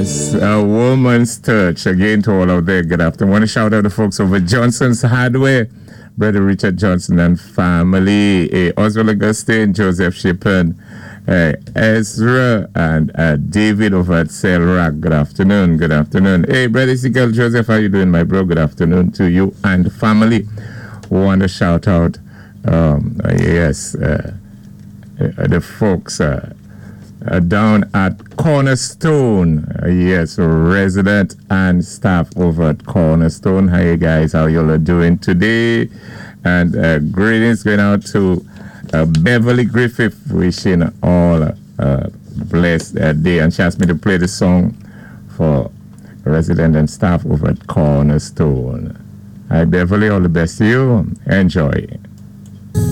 yes, a woman's touch. Again, to all out there, good afternoon. I want to shout out the folks over Johnson's Hardware, Brother Richard Johnson and family, Oswald Augustine, Joseph Shippen, Ezra, and David over at Cell Rock. Good afternoon. Good afternoon. Hey, Brother Ezekiel Joseph, how you doing, my bro? Good afternoon to you and family. We want to shout out, the folks down at Cornerstone. Yes, resident and staff over at Cornerstone. Hi guys, how you all doing today? And greetings going out to Beverly Griffith, wishing all a blessed day. And she asked me to play the song for resident and staff over at Cornerstone. Hi Beverly, all the best to you. Enjoy.